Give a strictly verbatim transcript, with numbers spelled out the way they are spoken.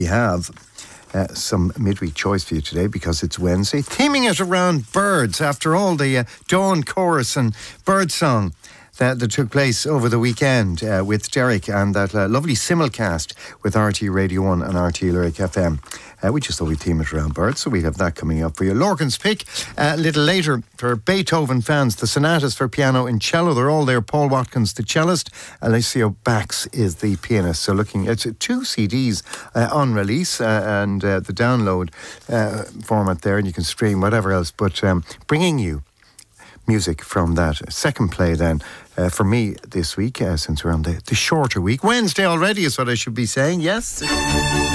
We have uh, some midweek choice for you today because it's Wednesday, theming it around birds. After all, the uh, dawn chorus and bird song that, that took place over the weekend uh, with Derek and that uh, lovely simulcast with R T Radio one and R T Lyric F M. Uh, we just thought we'd theme it around birds, so we have that coming up for you. Lorcan's Pick, uh, a little later, for Beethoven fans, the sonatas for piano and cello, they're all there. Paul Watkins, the cellist, Alessio Bax is the pianist. So looking at two C Ds uh, on release uh, and uh, the download uh, format there, and you can stream whatever else, but um, bringing you music from that second play then uh, for me this week, uh, since we're on the, the shorter week. Wednesday already is what I should be saying, yes?